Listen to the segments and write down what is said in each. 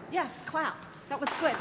Yes, clap. That was good.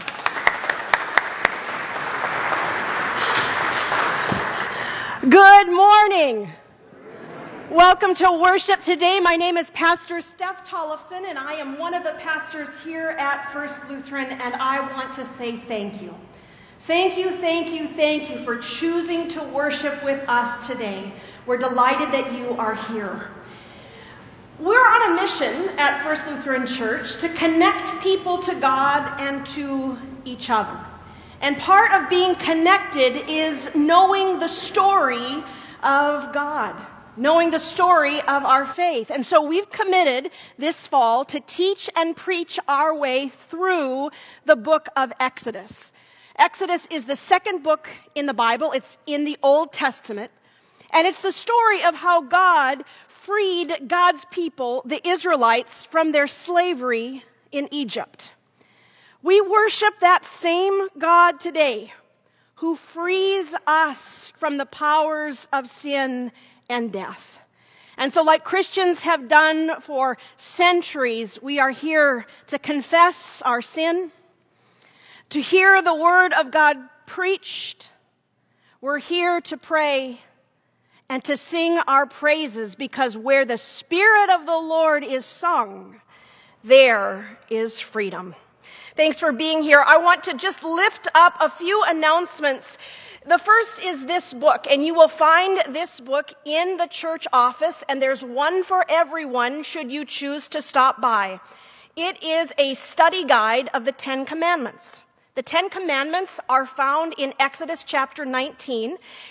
Good morning. Welcome to worship today. My name is Pastor Steph Tollefson, and I am one of the pastors here at First Lutheran, and I want to say thank you. Thank you for choosing to worship with us today. We're delighted that you are here. We're on a mission at First Lutheran Church to connect people to God and to each other. And part of being connected is knowing the story of God, knowing the story of our faith. And so we've committed this fall to teach and preach our way through the book of Exodus. Exodus is the second book in the Bible. It's in the Old Testament. And it's the story of how God freed God's people, the Israelites, from their slavery in Egypt. We worship that same God today who frees us from the powers of sin and death. And so, like Christians have done for centuries, we are here to confess our sin, to hear the word of God preached. We're here to pray and to sing our praises, because where the Spirit of the Lord is sung, there is freedom. Thanks for being here. I want to just lift up a few announcements. The first is this book, and you will find this book in the church office, and there's one for everyone should you choose to stop by. It is a study guide of the Ten Commandments. The Ten Commandments are found in Exodus chapter 19,